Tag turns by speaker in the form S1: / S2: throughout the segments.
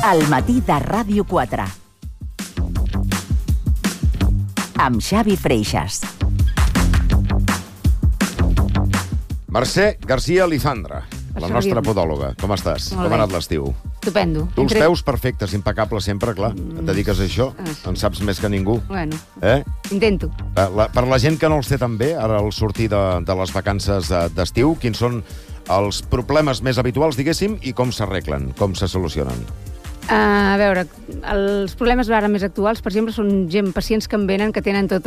S1: Al matí de Ràdio 4. Amb Xavi Freixas.
S2: Mercè García Lizandra, la nostra podòloga. Com estàs? Com ha anat l'estiu?
S3: Estupendo.
S2: Tu els teus perfectes, impecables sempre, clar. Et dediques a això, en saps més que ningú.
S3: Bueno,
S2: intento. Per la gent que no els té tan bé, ara al sortir de les vacances d'estiu, quins són els problemes més habituals, diguéssim, i com s'arreglen, com se solucionen?
S3: A veure, els problemes ara més actuals, per exemple, són pacients que em venen que tenen tot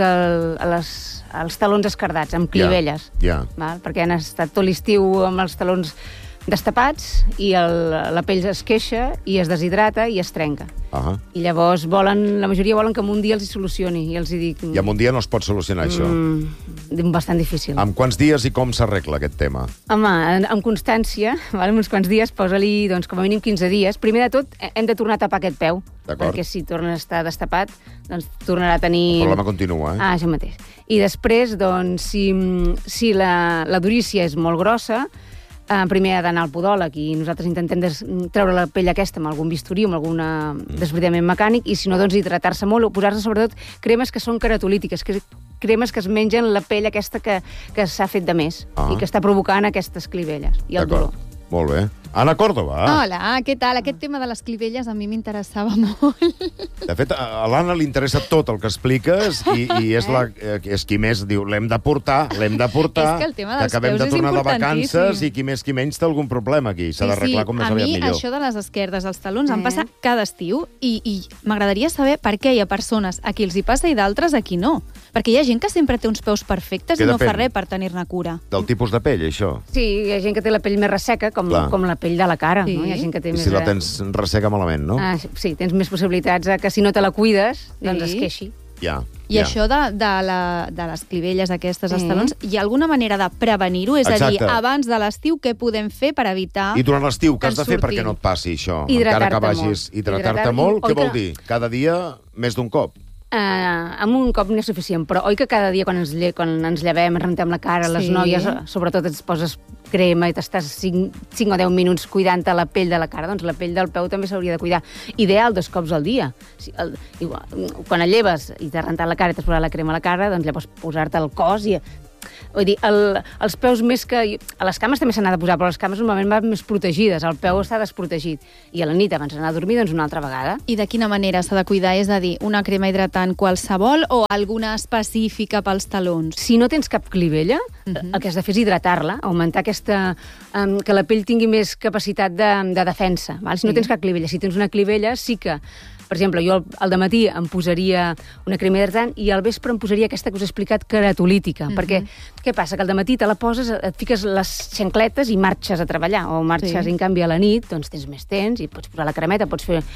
S3: els talons esquerdats, amb clivelles. Val? Perquè han estat tot l'estiu amb els talons destapats i la pell es queixa i es deshidrata i es trenca. I llavors la majoria volen que en un dia els hi solucioni. I els hi dic...
S2: I en un dia no es pot solucionar això?
S3: Bastant difícil.
S2: Amb quants dies i com s'arregla aquest tema?
S3: Home, amb constància, amb uns quants dies, posa-li com a mínim 15 dies. Primer de tot, hem de tornar a tapar aquest peu, perquè si torna a estar destapat, doncs tornarà a tenir...
S2: El problema continua,
S3: això mateix. I després, doncs, si la durícia és molt grossa, primer ha d'anar al podòleg i nosaltres intentem treure la pell aquesta amb algun bisturí o amb algun desbridament mecànic, i si no, doncs hidratar-se molt o posar-se sobretot cremes que són queratolítiques, cremes que es mengen la pell aquesta que s'ha fet de més i que està provocant aquestes clivelles i el dolor.
S2: Molt bé. Anna Córdoba.
S4: Hola, què tal? Aquest tema de les clivelles a mi m'interessava molt.
S2: De fet, a l'Anna li interessa tot el que expliques i és qui més diu l'hem de portar,
S4: és que el tema dels
S2: acabem
S4: peus
S2: de tornar
S4: és
S2: de vacances
S4: importantíssim.
S2: i qui més qui menys té algun problema aquí. S'ha d'arreglar com més aviat millor.
S4: A mi això de les esquerdes, els talons, em passa cada estiu i m'agradaria saber per què hi ha persones a qui els hi passa i d'altres a qui no. Perquè hi ha gent que sempre té uns peus perfectes i no fa res per tenir-ne cura.
S2: Del tipus de pell, això?
S3: Sí, hi ha gent que té la pell més resseca, com la pell de la cara. Hi ha gent que té
S2: I si la tens resseca malament, no?
S3: Sí, tens més possibilitats que si no te la cuides, doncs es queixi.
S4: I això de les clivelles aquestes, els talons, hi ha alguna manera de prevenir-ho? És a dir, abans de l'estiu, què podem fer per evitar...
S2: I durant l'estiu, què has de fer perquè no et passi això? Encara que vagis hidratar-te molt, què vol dir? Cada dia més d'un cop?
S3: Amb un cop n'és suficient, però oi que cada dia quan ens llevem, ens rentem la cara, les noies, sobretot et poses crema i t'estàs 5 o 10 minuts cuidant-te la pell de la cara, doncs la pell del peu també s'hauria de cuidar. Ideal 2 cops al dia. Quan et lleves i t'has rentat la cara i t'has posat la crema a la cara, doncs llavors posar-te al cos i... Vull dir, els peus més que... A les cames també se n'ha de posar, però les cames normalment van més protegides, el peu està desprotegit. I a la nit, abans d'anar a dormir, doncs una altra vegada.
S4: I de quina manera s'ha de cuidar? És a dir, una crema hidratant qualsevol o alguna específica pels talons?
S3: Si no tens cap clivella, el que has de fer és hidratar-la, augmentar que la pell tingui més capacitat de defensa. Si no tens cap clivella, si tens una clivella, sí que... Per exemple, jo al dematí em posaria una crema hidratant i al vespre em posaria aquesta que us he explicat, queratolítica. Perquè què passa? Que al dematí te la poses, et fiques les xancletes i marxes a treballar. O marxes, en canvi, a la nit, doncs tens més temps i pots posar la cremeta, pots fer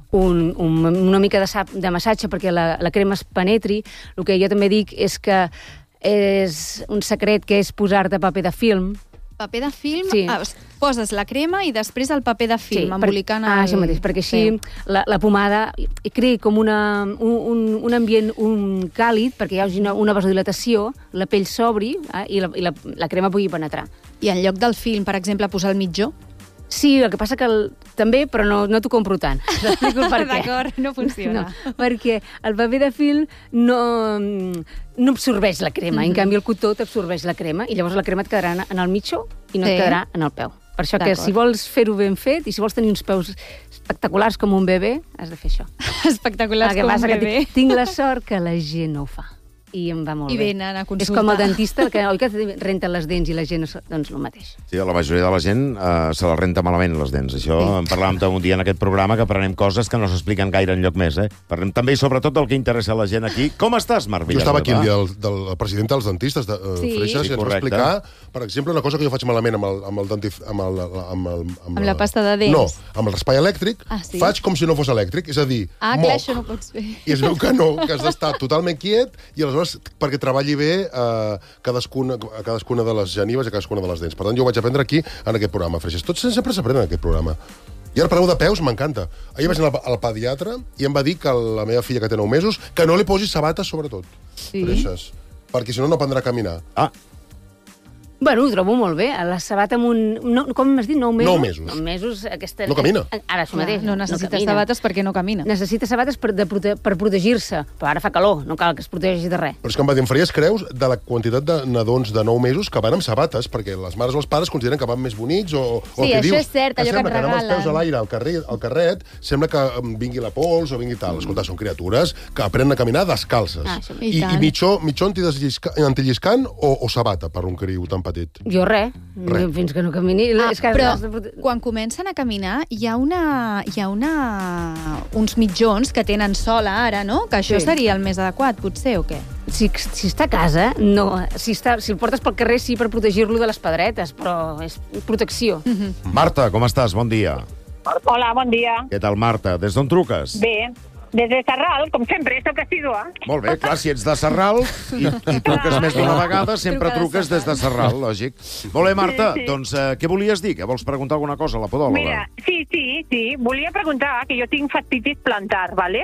S3: una mica de massatge perquè la crema es penetri. El que jo també dic és que és un secret que és posar-te paper de film.
S4: Paper de film, poses la crema i després el paper de film, embolicant el...
S3: Això mateix, perquè així la pomada crea com un ambient càlid, perquè hi hagi una vasodilatació, la pell s'obri i la crema pugui penetrar.
S4: I en lloc del film, per exemple, posar el mitjó?
S3: Sí, el que passa que també, però no t'ho compro tant. T'explico per què.
S4: D'acord, no funciona.
S3: Perquè el paper de film no absorbeix la crema, en canvi el cotó t'absorbeix la crema i llavors la crema et quedarà en el mitjó i no et quedarà en el peu. Per això que si vols fer-ho ben fet i si vols tenir uns peus espectaculars com un bebè, has de fer això.
S4: Espectaculars com un bebè.
S3: Tinc la sort que la gent no ho fa. I em va molt bé.
S4: I venen a consultar.
S3: És com el dentista, que renta les dents i la gent, doncs el mateix.
S2: Sí, la majoria de la gent se la renta malament, les dents. Això en parlàvem un dia en aquest programa, que aprenem coses que no s'expliquen gaire enlloc més. Parlem també i sobretot del que interessa a la gent aquí. Com estàs, Marc Villanueva?
S5: Jo estava aquí el dia del president dels dentistes, Freixas, i ens va explicar, per exemple, una cosa que jo faig malament amb
S4: la pasta de dents.
S5: No, amb el raspall elèctric, faig com si no fos elèctric, és a dir, moc.
S4: Clar, això no pots fer.
S5: I es veu que no, que has d'estar totalment quiet i aleshores perquè treballi bé cadascuna de les genives i cadascuna de les dents. Per tant, jo ho vaig aprendre aquí, en aquest programa, Freixas. Tots sempre s'aprenen en aquest programa. I ara parleu de peus, m'encanta. Ahir vaig anar al pediatre i em va dir que la meva filla, que té 9 mesos, que no li posi sabates, sobretot. Freixas. Perquè si no, no aprendrà a caminar.
S3: Bueno, ho trobo molt bé. La sabata amb un... No, com m'has dit? 9 mesos?
S5: 9 mesos.
S3: 9 mesos, aquesta...
S5: No camina.
S3: Ara, això mateix.
S4: No necessita sabates perquè no camina.
S3: Necessita sabates per protegir-se, però ara fa calor, no cal que es protegeixi de res.
S5: Però és que em va dir, em faries creus de la quantitat de nadons de 9 mesos que van amb sabates, perquè les mares o els pares consideren que van més bonics o
S4: sí,
S5: que
S4: això
S5: dius,
S4: és cert, allò que et
S5: sembla que anar amb els
S4: regalen.
S5: peus a l'aire al carret, sembla que vingui la pols o vingui tal. Escolta, són criatures que aprenen a caminar descalces.
S4: I tant.
S5: mitjó antilliscant o sabata per un criu tan petit?
S3: Jo res. Fins que no camini. És que
S4: Però quan comencen a caminar hi ha uns mitjons que tenen sola ara, no? Que això seria el més adequat, potser, o què?
S3: Si està a casa, no. Si el portes pel carrer, sí, per protegir-lo de les pedretes, però és protecció.
S2: Marta, com estàs? Bon dia.
S6: Hola, bon dia.
S2: Què tal, Marta? Des d'on truques?
S6: Bé, des de Sarral, com sempre, soc assídua.
S2: Molt bé, clar, si ets de Sarral i truques més d'una vegada, sempre truques des de Sarral, lògic. Molt bé, Marta, doncs què volies dir? Que vols preguntar alguna cosa a la podòloga?
S6: Mira, sí. Volia preguntar que jo tinc fascitis plantar, ¿vale?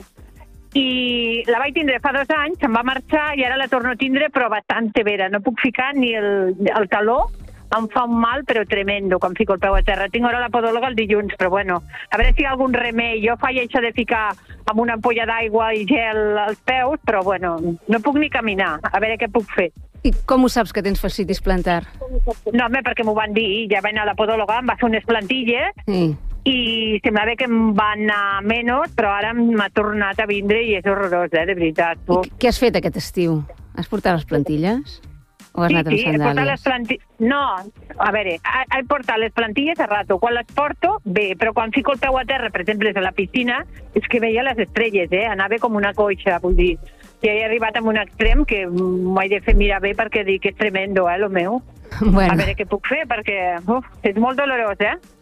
S6: I la vaig tindre fa 2 anys, se'm va marxar i ara la torno a tindre, però bastant severa. No puc ficar ni el taló, em fa un mal, però tremendo, quan fico el peu a terra. Tinc ara la podòloga el dilluns, però bueno, a veure si hi ha algun remei. Jo faig això de ficar amb una ampolla d'aigua i gel als peus, però bueno, no puc ni caminar. A veure què puc fer.
S3: I com ho saps que tens fascitis plantar?
S6: No, home, perquè m'ho van dir. Ja vaig anar a la podòloga, em va fer unes plantilles,
S3: Sí.
S6: i semblava que em va anar menys, però ara m'ha tornat a vindre i és horrorós, de veritat.
S3: Què has fet aquest estiu? Has portat les plantilles? O has anat amb
S6: he portat les
S3: sandàlies?
S6: plantilles... No, a veure, he portat les plantilles a rato. Quan les porto, bé, però quan fico el peu a terra, per exemple, a la piscina, és que veia les estrelles, anava com una coixa, vull dir. I he arribat a un extrem que m'ho he de fer mirar bé perquè dic que és tremendo, el meu.
S3: Bueno.
S6: A veure què puc fer, perquè és molt dolorós,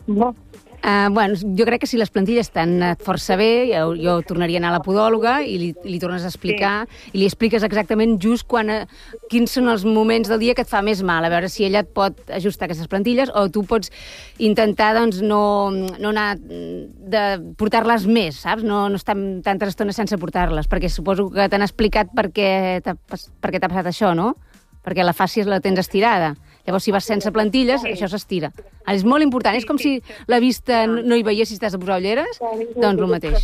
S3: Bueno, jo crec que si les plantilles estan força bé, jo tornaria a anar a la podòloga i li tornes a explicar, i li expliques exactament just quins són els moments del dia que et fa més mal, a veure si ella et pot ajustar aquestes plantilles, o tu pots intentar doncs, no anar de portar-les més, saps? No estar tanta estona sense portar-les, perquè suposo que t'han explicat per què t'ha passat això, no? Perquè la fàscia la tens estirada. Llavors, si vas sense plantilles, això s'estira. És molt important. És com si la vista no hi veiés si estàs a posar ulleres, doncs el mateix.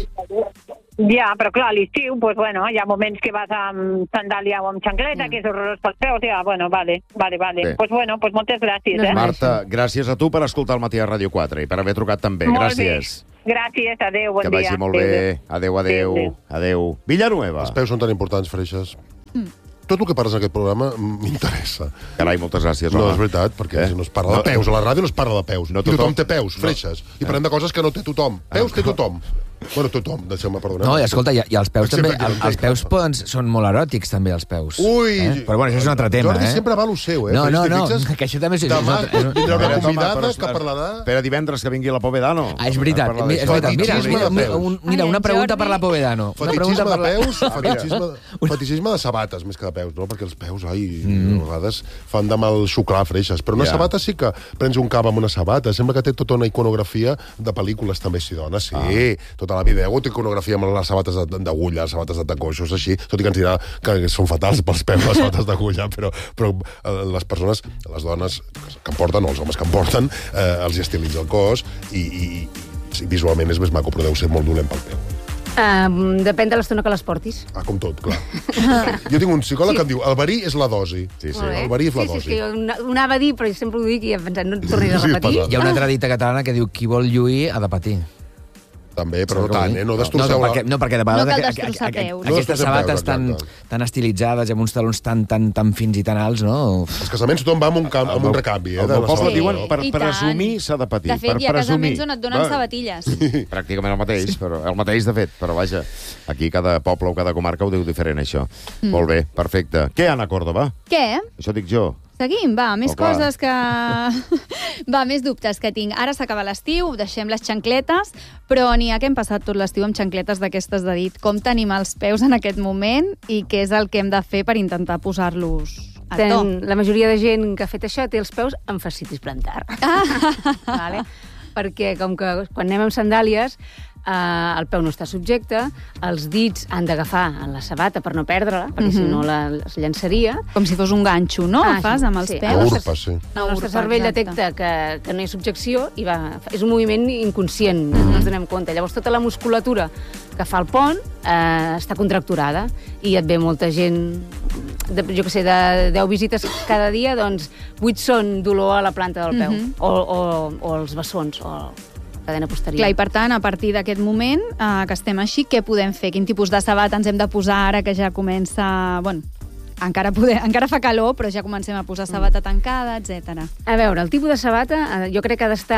S6: Ja, però clar, a l'estiu, doncs, bueno, hi ha moments que vas amb sandàlia o amb xancleta, que és horrorós pels peus, ja, bueno, vale. Doncs, bueno, moltes gràcies,
S2: Marta, gràcies a tu per escoltar el Matí a Ràdio 4 i per haver trucat també. Gràcies.
S6: Gràcies, adéu, bon dia.
S2: Que vagi molt bé. Adéu. Villanueva.
S5: Els peus són tan importants, Freixes. Tot el que parles en aquest programa m'interessa.
S2: Carai, moltes gràcies,
S5: No,
S2: home.
S5: és veritat, perquè si no es parla de peus. A la ràdio no es parla de peus.
S2: No
S5: I tothom
S2: tothom
S5: té peus, Freixes. I parlem de coses que no té tothom. Peus té tothom. Bueno, tothom, deixeu-me perdonar.
S7: No, i escolta, i els peus també...
S5: Sempre que no
S7: Els peus són molt eròtics, també, els peus.
S5: Ui!
S7: Però bueno, això és un altre tema,
S5: Jordi sempre va a lo seu,
S7: No,
S5: Fixes?
S7: que això també és...
S5: Demà vindrà una convidada
S2: però
S5: que parlarà...
S2: Espera divendres que vingui la Povedano.
S7: Ah, és veritat.
S2: Parlar d'això.
S7: Mira, una pregunta per la Povedano.
S5: Fetichisme de peus, fetichisme de sabates, més que de peus, no? Perquè els peus, a vegades fan de mal xuclar, Freixes. Però una sabata sí que prens un cava amb una sabata. Sembla que té tota una iconografia de pel·lícules, també, sí, dona, sí. Tota la vida hi ha hagut iconografia amb les sabates d'agulla, les sabates de tacó, això és així, tot i que ens dirà que són fatals pels peus les sabates d'agulla, però les persones, les dones que en porten, o els homes que en porten, els hi estilitza el cos i visualment és més maco, però deu ser molt dolent pel peu.
S3: Depèn de l'estona que les portis.
S5: Com tot, clar. Jo tinc un psicòleg que em diu, el verí és la dosi.
S2: Sí.
S5: El verí és la dosi.
S3: Sí, que jo ho anava a dir, però jo sempre ho dic i he pensat, no et tornaré a repetir.
S7: Hi ha una altra dita catalana que diu qui vol lluir ha de patir.
S5: També, però no tant, no destrosseu la...
S7: No, perquè de vegades
S4: cal destrossar peus.
S7: aquestes sabates tan estilitzades i amb uns talons tan fins i tan alts, no?
S5: Els casaments tothom va amb un recanvi,
S2: Al meu poble diuen per
S4: I tant.
S2: presumir s'ha de patir.
S4: De fet, hi ha casaments on et donen sabatilles.
S2: Pràcticament el mateix, de fet, però vaja, aquí cada poble o cada comarca ho diu diferent, això. Molt bé, perfecte. Què, Anna Còrdova?
S4: Què?
S2: Això dic jo.
S4: Seguim, va, més
S2: Oh, clar.
S4: coses que... Va, més dubtes que tinc. Ara s'acaba l'estiu, deixem les xancletes, però n'hi ha que hem passat tot l'estiu amb xancletes d'aquestes de dit. Com tenim els peus en aquest moment i què és el que hem de fer per intentar posar-los a to?
S3: La majoria de gent que ha fet això té els peus amb fascitis plantar. Vale? Perquè com que quan anem amb sandàlies el peu no està subjecte, els dits han d'agafar la sabata per no perdre-la, perquè si no es llançaria.
S4: Com si fos un ganxo, no? Fas amb els peus.
S5: La urpa, sí.
S3: El nostre cervell detecta que no hi ha subjecció i és un moviment inconscient, no ens donem compte. Llavors tota la musculatura que fa el pont està contracturada i et ve molta gent, jo què sé, de 10 visites cada dia, doncs 8 són dolor a la planta del peu o els bessons o la cadena posterior.
S4: Clar, i per tant, a partir d'aquest moment que estem així, què podem fer? Quin tipus de sabata ens hem de posar ara que ja comença... Bueno, encara fa calor, però ja comencem a posar sabata tancada, etc.
S3: A veure, el tipus de sabata jo crec que ha d'estar...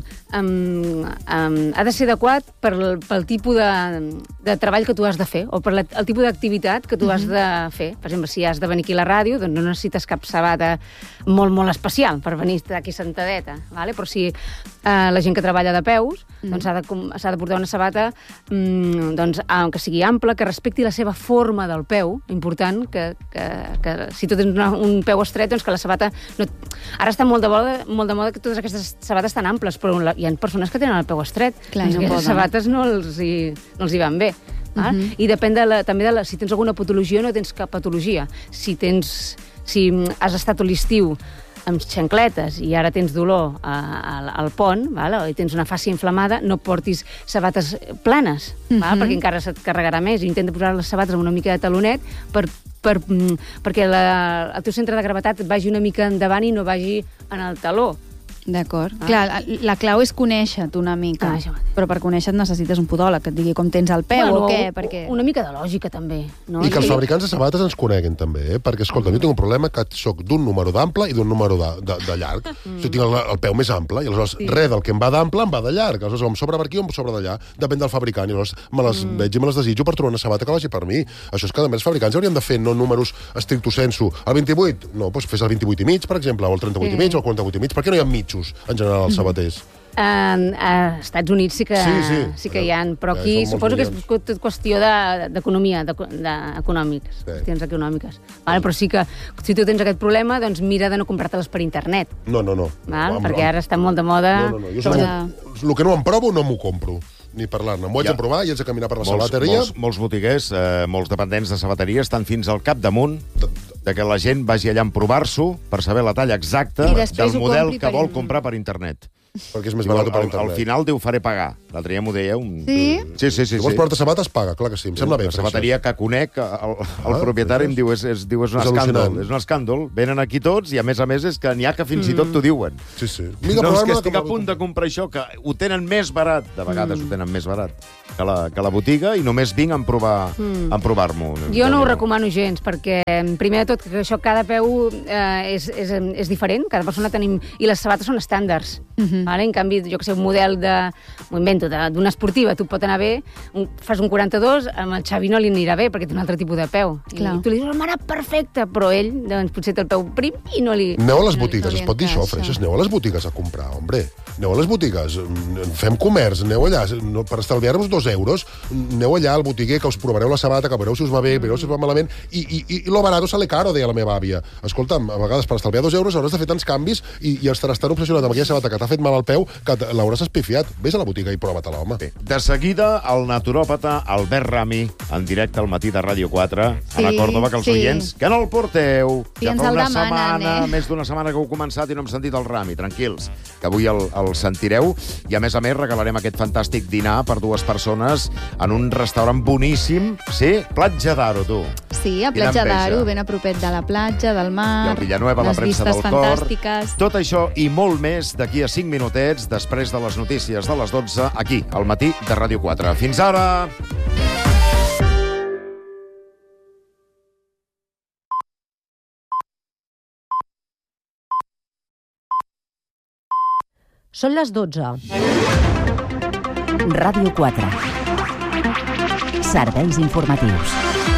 S3: ha de ser adequat pel tipus de treball que tu has de fer o per el tipus d'activitat que tu has de fer. Per exemple, si has de venir aquí a la ràdio, doncs no necessites cap sabata molt, molt especial per venir aquí sentadeta, ¿vale? Però si la gent que treballa de peus doncs s'ha de portar una sabata que sigui ampla, que respecti la seva forma del peu, important, que si tu tens un peu estret, doncs que la sabata... Ara està molt de moda que totes aquestes sabates estan amples, però hi ha persones que tenen el peu estret.
S4: Clar,
S3: no aquestes sabates no els hi van bé. I depèn també de si tens alguna patologia o no tens cap patologia. Si has estat a l'estiu amb xancletes i ara tens dolor al pont, i tens una fàscia inflamada, no portis sabates planes, perquè encara se't carregarà més. Intenta posar les sabates amb una mica de talonet perquè el teu centre de gravetat vagi una mica endavant i no vagi en el taló.
S4: D'acord. Clar, la clau és conèixer-te una mica. Però per conèixer-te necessites un podòleg que et digui com tens el peu o què.
S3: Una mica de lògica, també.
S5: I que els fabricants de sabates ens coneguin, també, perquè, escolta, jo tinc un problema que soc d'un número d'ample i d'un número de llarg. Jo tinc el peu més ample i aleshores res del que em va d'ample em va de llarg. Aleshores, o em sobra per aquí o em sobra d'allà. Depèn del fabricant. I aleshores me les veig i me les desitjo per trobar una sabata que vagi per mi. Això és que, a més, els fabricants haurien de fer no números stricto sensu. El 28? No, doncs fes el 28 i mig, per exemple, o el 38 i mig, o el 48 i mig. Per què no hi ha mitjos, en general, els sabaters?
S3: A Estats Units sí que hi ha, però aquí suposo que és tot qüestió d'economia, econòmiques, qüestions econòmiques. Però sí que, si tu tens aquest problema, doncs mira de no comprar-te-les per internet.
S5: No.
S3: Perquè ara està molt de moda...
S5: El que no em provo, no m'ho compro. Ni parlar-ne. M'ho haig de provar i haig de caminar per la sabateria.
S2: Molts botiguers, molts dependents de sabateria estan fins al capdamunt de que la gent vagi allà a provar-s'ho per saber la talla exacta del model que vol comprar per internet.
S5: Perquè és més barat per internet.
S2: Al final ho faré pagar. L'altre dia m'ho deia un...
S4: Sí?
S5: Si vols provar-te sabates, paga, clar que sí. Em sembla bé.
S2: La sabateria que conec, el propietari em diu és un escàndol. És un escàndol. Venen aquí tots i, a més és que n'hi ha que fins i tot t'ho diuen.
S5: Sí.
S2: No, és que estic a punt de comprar això, que ho tenen més barat. De vegades ho tenen més barat que la botiga i només vinc a provar-m'ho.
S3: Jo no ho recomano gens, perquè, primer de tot, que això cada peu és diferent, cada persona tenim... I les sabates són estàndards. En canvi, jo que sé, un model m'ho invento, d'una esportiva, tu pot anar bé, fas un 42, amb el Xavi no li anirà bé, perquè té un altre tipus de peu. I tu li dius, m'ha perfecte, però ell, doncs, potser té el peu prim i no li...
S5: Aneu a les botigues, es pot dir això, Freixas, aneu a les botigues a comprar, hombre. Aneu a les botigues, fem comerç, aneu allà, per estalviar-vos 2 euros, aneu allà al botiguer, que us provareu la sabata, que veureu si us va bé, veureu si us va malament, i lo barato sale caro, deia la meva àvia. Escolta'm, a vegades per estalviar 2 euros hauràs de fer tants canvis i estaràs tan obsessionat amb aquella sabata que t'ha fet mal al peu que l'hauràs espifiat. Vés a la botiga i prova-te-la, home.
S2: De seguida, el naturòpata Albert Rami, en directe al matí de Ràdio 4, a la Còrdova, que els oients, que no el porteu. Ja fa una setmana, més d'una setmana que heu començat i no hem sentit el Rami. Tranquils, que avui el sentireu. I, a més, regalarem aquest fantàstic dinar per 2 persones en un restaurant boníssim. Sí? Platja d'Aro, tu.
S4: Sí, a Platja d'Aro, ben a propet de la platja, del mar,
S2: i el Villanueva, la premsa del Cor.
S4: Fantàstiques.
S2: Tot això i molt més d'aquí a 5 minutets, després de les notícies de les 12, aquí, al matí de Ràdio 4. Fins ara!
S8: Són les 12.
S1: Ràdio 4. Serveis informatius.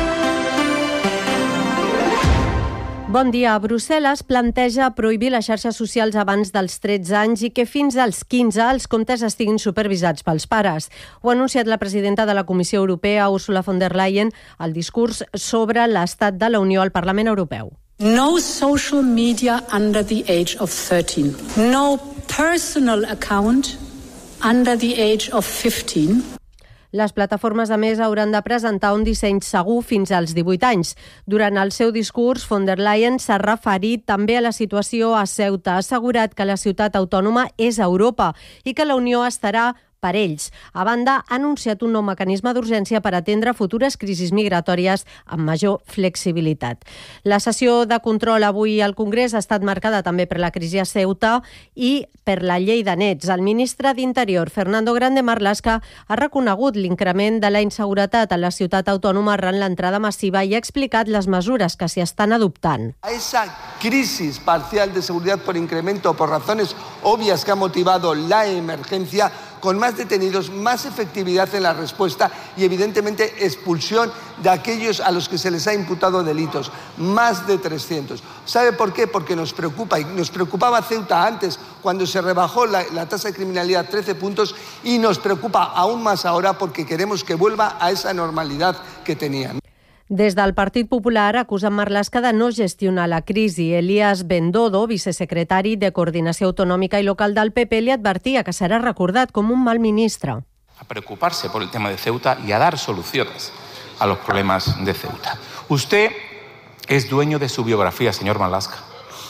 S8: Bon dia. Brussel·les planteja prohibir les xarxes socials abans dels 13 anys i que fins als 15 els comptes estiguin supervisats pels pares. Ho ha anunciat la presidenta de la Comissió Europea, Ursula von der Leyen, al discurs sobre l'estat de la Unió al Parlament Europeu.
S9: No social media under the age of 13. No personal account under the age of 15.
S8: Les plataformes, a més, hauran de presentar un disseny segur fins als 18 anys. Durant el seu discurs, von der Leyen s'ha referit també a la situació a Ceuta. Ha assegurat que la ciutat autònoma és Europa i que la Unió estarà per ells. A banda, ha anunciat un nou mecanisme d'urgència per atendre futures crisis migratòries amb major flexibilitat. La sessió de control avui al Congrés ha estat marcada també per la crisi a Ceuta i per la llei de nets. El ministre d'Interior, Fernando Grande Marlaska, ha reconegut l'increment de la inseguretat a la ciutat autònoma arran l'entrada massiva i ha explicat les mesures que s'hi estan adoptant.
S10: A esa crisis parcial de seguridad por incremento por razones obvias que ha motivado la emergencia, con más detenidos, más efectividad en la respuesta y, evidentemente, expulsión de aquellos a los que se les ha imputado delitos. Más de 300. ¿Sabe por qué? Porque nos preocupa. Y nos preocupaba Ceuta antes, cuando se rebajó la tasa de criminalidad 13 puntos, y nos preocupa aún más ahora porque queremos que vuelva a esa normalidad que tenían.
S8: Des del Partit Popular acusen Marlaska de no gestionar la crisi. Elías Bendodo, vicesecretari de Coordinació Autonòmica i Local del PP, li advertia que serà recordat com un mal ministre.
S11: A preocuparse por el tema de Ceuta y a dar soluciones a los problemas de Ceuta. Usted es dueño de su biografía, señor Marlaska,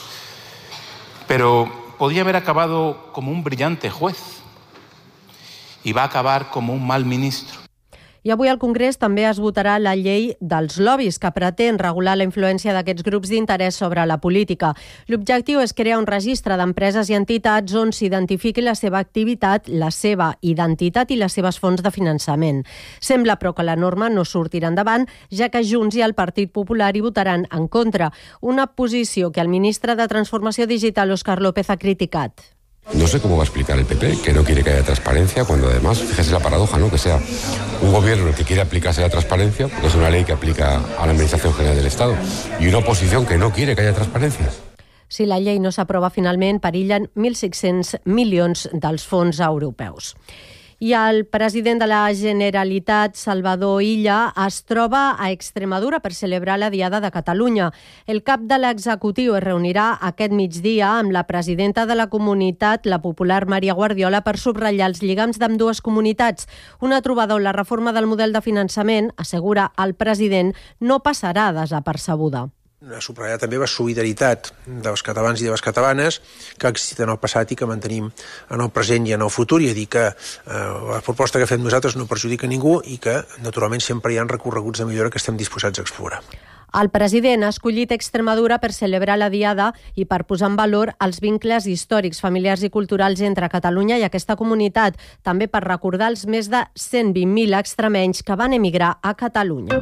S11: pero podría haber acabado como un brillante juez y va a acabar como un mal ministro.
S8: I avui al Congrés també es votarà la llei dels lobbies, que pretén regular la influència d'aquests grups d'interès sobre la política. L'objectiu és crear un registre d'empreses i entitats on s'identifiqui la seva activitat, la seva identitat i les seves fonts de finançament. Sembla, però, que la norma no sortirà endavant, ja que Junts i el Partit Popular hi votaran en contra. Una posició que el ministre de Transformació Digital, Óscar López, ha criticat.
S12: No sé cómo va a explicar el PP que no quiere que haya transparencia cuando además, fíjese la paradoja, ¿no? Que sea un gobierno que quiere aplicarse la transparencia, porque es una ley que aplica a la Administración General del Estado, y una oposición que no quiere que haya transparencia.
S8: Si la llei no s'aprova finalment, perillen 1.600 milions dels fons europeus. I el president de la Generalitat, Salvador Illa, es troba a Extremadura per celebrar la Diada de Catalunya. El cap de l'executiu es reunirà aquest migdia amb la presidenta de la comunitat, la popular Maria Guardiola, per subratllar els lligams d'ambdues comunitats. Una trobada on la reforma del model de finançament, assegura el president, no passarà desapercebuda.
S13: Subratllar també la solidaritat dels catalans i de les catalanes que ha existit en el passat i que mantenim en el present i en el futur, i a dir que la proposta que fem nosaltres no perjudica ningú i que, naturalment, sempre hi ha recorreguts de millora que estem disposats a explorar.
S8: El president ha escollit Extremadura per celebrar la Diada i per posar en valor els vincles històrics, familiars i culturals entre Catalunya i aquesta comunitat, també per recordar els més de 120.000 extremenys que van emigrar a Catalunya.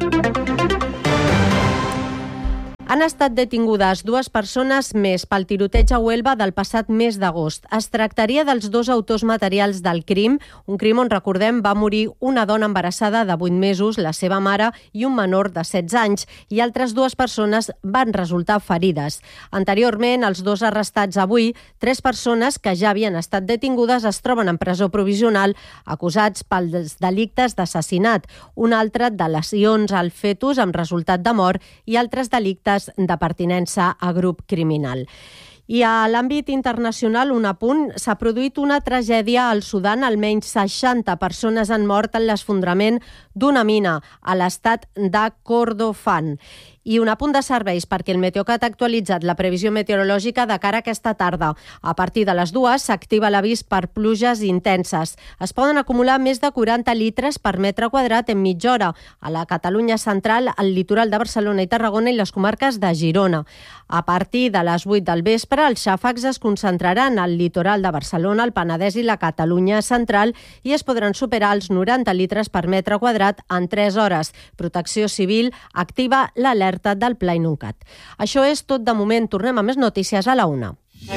S8: Han estat detingudes 2 persones més pel tiroteig a Huelva del passat mes d'agost. Es tractaria dels 2 autors materials del crim, un crim on, recordem, va morir una dona embarassada de 8 mesos, la seva mare i un menor de 16 anys, i altres 2 persones van resultar ferides. Anteriorment, els 2 arrestats avui, 3 persones que ja havien estat detingudes es troben en presó provisional acusats pels delictes d'assassinat, un altre de lesions al fetus amb resultat de mort i altres delictes de pertinença a grup criminal. I a l'àmbit internacional, un apunt, s'ha produït una tragèdia al Sudan. Almenys 60 persones han mort en l'esfondrament d'una mina a l'estat de Kordofan. I un apunt de serveis, perquè el Meteocat ha actualitzat la previsió meteorològica de cara a aquesta tarda. A partir de les 2 s'activa l'avís per pluges intenses. Es poden acumular més de 40 litres per metre quadrat en mitja hora a la Catalunya central, al litoral de Barcelona i Tarragona i les comarques de Girona. A partir de les 8 del vespre, els xàfecs es concentraran al litoral de Barcelona, el Penedès i la Catalunya central i es podran superar els 90 litres per metre quadrat en 3 hores. Protecció Civil activa l'alerta del Pla Inuncat. Això és tot de moment. Tornem a més notícies a la 1.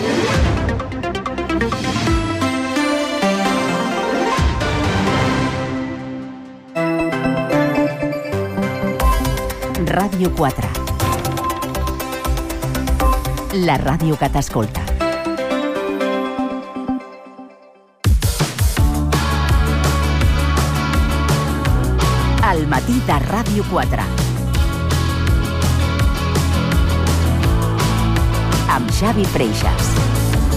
S1: Ràdio 4. La ràdio que t'escolta. Al matí de Ràdio 4. Amb Xavi Freixas.